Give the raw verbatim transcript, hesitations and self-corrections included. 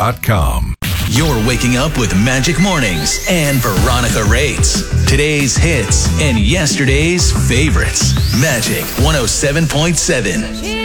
dot com. You're waking up with Magic Mornings and Veronica Rates. Today's hits and yesterday's favorites. Magic one oh seven point seven.